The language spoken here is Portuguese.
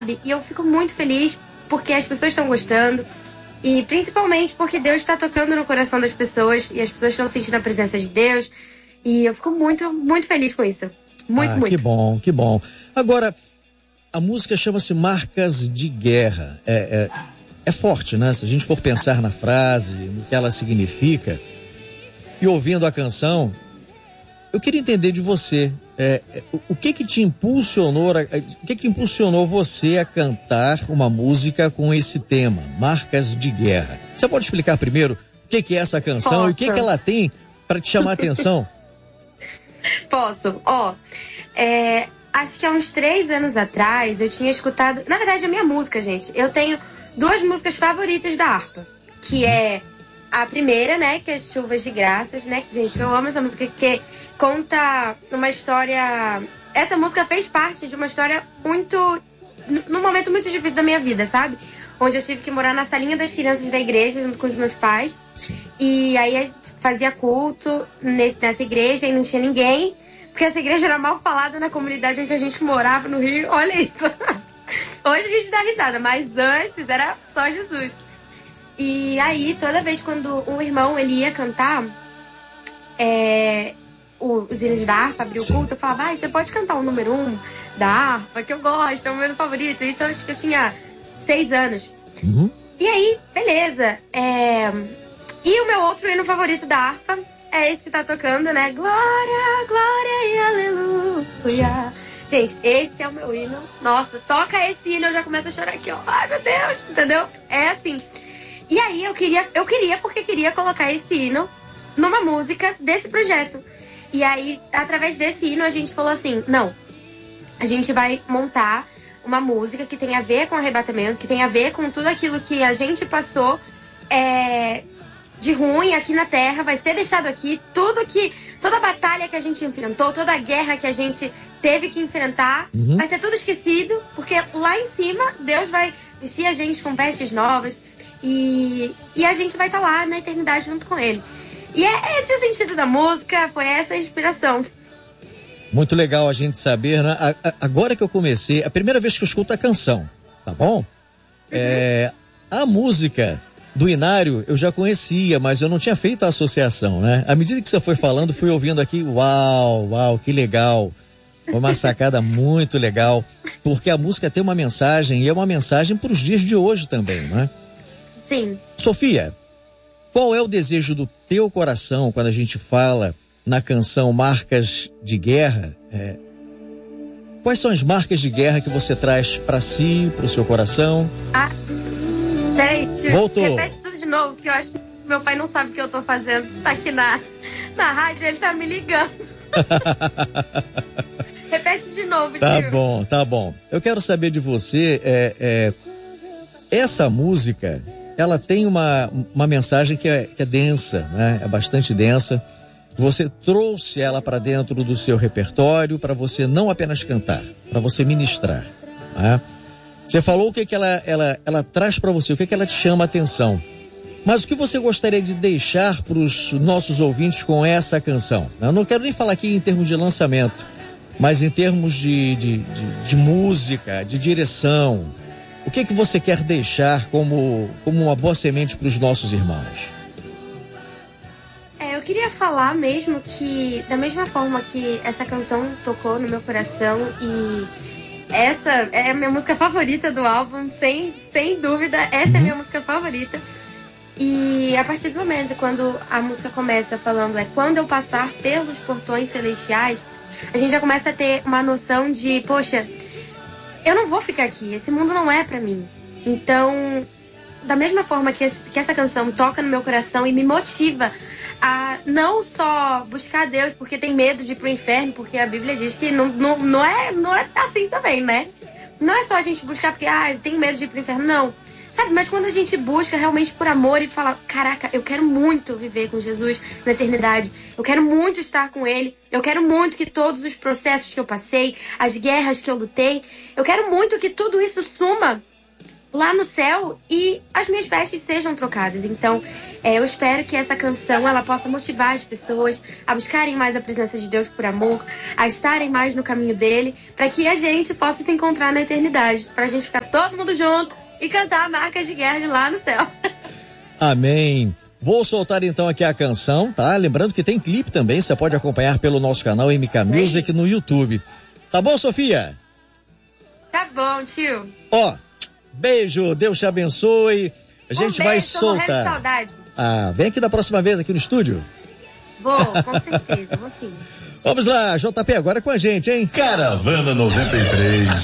E eu fico muito feliz porque as pessoas estão gostando. E principalmente porque Deus está tocando no coração das pessoas. E as pessoas estão sentindo a presença de Deus. E eu fico muito, muito feliz com isso. Muito, muito. Que bom, que bom. Agora, a música chama-se Marcas de Guerra. É forte, né? Se a gente for pensar na frase, no que ela significa, e ouvindo a canção, eu queria entender de você, o que te impulsionou você a cantar uma música com esse tema, Marcas de Guerra? Você pode explicar primeiro o que é essa canção? Posso. E o que ela tem para te chamar a atenção? Posso. Acho que há uns 3 anos atrás eu tinha escutado, na verdade a minha música, gente, eu tenho 2 músicas favoritas da harpa, que é a primeira, né, que é Chuvas de Graças, né, gente, eu amo essa música, que conta uma história, essa música fez parte de uma história num momento muito difícil da minha vida, sabe, onde eu tive que morar na salinha das crianças da igreja junto com os meus pais. Sim. E aí fazia culto nessa igreja e não tinha ninguém, porque essa igreja era mal falada na comunidade onde a gente morava no Rio, olha isso. Hoje a gente dá risada, mas antes era só Jesus. E aí, toda vez quando um irmão ele ia cantar os hinos da harpa, abrir o culto, eu falava, você pode cantar o número 1 da harpa, que eu gosto, é o meu número favorito. Isso eu acho que eu tinha 6 anos. Uhum. E aí, beleza. E o meu outro hino favorito da harpa é esse que tá tocando, né? Glória, glória e aleluia. Gente, esse é o meu hino. Nossa, toca esse hino, eu já começo a chorar aqui, ó. Ai, meu Deus, entendeu? É assim. E aí eu queria porque queria colocar esse hino numa música desse projeto. E aí, através desse hino, a gente falou assim, não, a gente vai montar uma música que tem a ver com arrebatamento, que tem a ver com tudo aquilo que a gente passou de ruim aqui na Terra, vai ser deixado aqui, toda a batalha que a gente enfrentou, toda a guerra que a gente teve que enfrentar, vai ser tudo esquecido, porque lá em cima Deus vai vestir a gente com vestes novas e a gente vai estar lá na eternidade junto com Ele. E é esse o sentido da música, foi essa a inspiração. Muito legal a gente saber, né? Agora que eu comecei, a primeira vez que eu escuto a canção, tá bom? A música do Inário eu já conhecia, mas eu não tinha feito a associação, né? À medida que você foi falando, fui ouvindo aqui, uau, que legal. Foi uma sacada muito legal, porque a música tem uma mensagem, e é uma mensagem para os dias de hoje também, né? Sim. Sofia, qual é o desejo do teu coração quando a gente fala na canção Marcas de Guerra? Quais são as marcas de guerra que você traz para si, para o seu coração? Peraí, voltou. Repete tudo de novo, que eu acho que meu pai não sabe o que eu tô fazendo. Tá aqui na rádio, ele tá me ligando. Repete de novo, tio. Tá bom. Eu quero saber de você, essa música, ela tem uma mensagem que é densa, né? É bastante densa. Você trouxe ela para dentro do seu repertório para você não apenas cantar, para você ministrar, né? Você falou o que ela traz para você, o que ela te chama a atenção. Mas o que você gostaria de deixar para os nossos ouvintes com essa canção? Eu não quero nem falar aqui em termos de lançamento, mas em termos de música, de direção. O que você quer deixar como uma boa semente para os nossos irmãos? Eu queria falar mesmo que, da mesma forma que essa canção tocou no meu coração, e essa é a minha música favorita do álbum, sem dúvida, essa é a minha música favorita. E a partir do momento quando a música começa falando quando eu passar pelos portões celestiais, a gente já começa a ter uma noção de, poxa, eu não vou ficar aqui, esse mundo não é pra mim. Então, da mesma forma que essa canção toca no meu coração e me motiva a não só buscar Deus porque tem medo de ir pro inferno, porque a Bíblia diz que não é assim também, né? Não é só a gente buscar porque, eu tenho medo de ir pro inferno, não. Sabe, mas quando a gente busca realmente por amor e fala, caraca, eu quero muito viver com Jesus na eternidade, eu quero muito estar com Ele, eu quero muito que todos os processos que eu passei, as guerras que eu lutei, eu quero muito que tudo isso suma lá no céu e as minhas vestes sejam trocadas. Então, eu espero que essa canção ela possa motivar as pessoas a buscarem mais a presença de Deus por amor, a estarem mais no caminho dele, para que a gente possa se encontrar na eternidade, para a gente ficar todo mundo junto e cantar Marcas de Guerra de lá no céu. Amém. Vou soltar então aqui a canção, tá? Lembrando que tem clipe também, você pode acompanhar pelo nosso canal MK Music no YouTube. Tá bom, Sofia? Tá bom, tio. Ó, beijo, Deus te abençoe. A gente vai beijo, tô morrendo de soltar. saudade. Ah, vem aqui da próxima vez aqui no estúdio. Vou, com certeza, vou sim. Vamos lá, JP, agora com a gente, hein? Caravana 93.